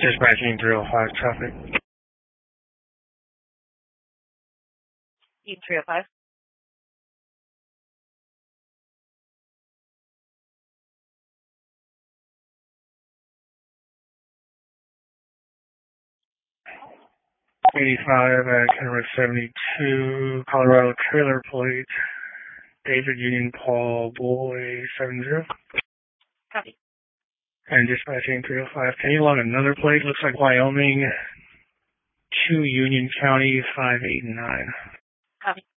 Dispatching 305 traffic. Eaton 305. '85 at Kennewick 72, Colorado trailer plate, David Union Paul Boy 70. Copy. And dispatching 305. Can you log another plate? Looks like Wyoming 2 Union County 589. Copy.